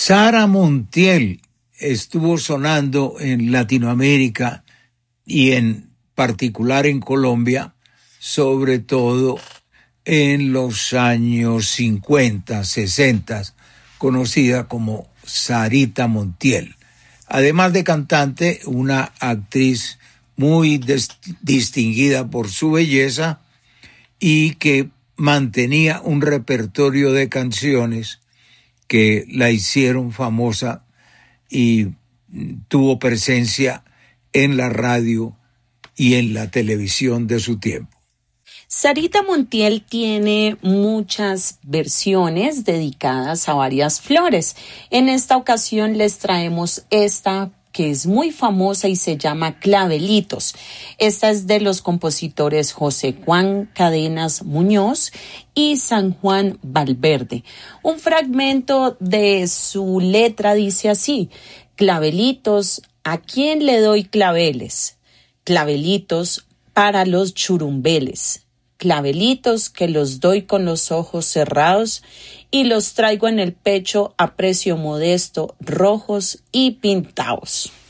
Sara Montiel estuvo sonando en Latinoamérica y en particular en Colombia, sobre todo en los años 50, 60, conocida como Sarita Montiel. Además de cantante, una actriz muy distinguida por su belleza y que mantenía un repertorio de canciones que la hicieron famosa y tuvo presencia en la radio y en la televisión de su tiempo. Sarita Montiel tiene muchas versiones dedicadas a varias flores. En esta ocasión les traemos esta que es muy famosa y se llama Clavelitos. Esta es de los compositores José Juan Cadenas Muñoz y San Juan Valverde. Un fragmento de su letra dice así: clavelitos, ¿a quién le doy claveles? Clavelitos para los churumbeles. Clavelitos que los doy con los ojos cerrados y los traigo en el pecho a precio modesto, rojos y pintados.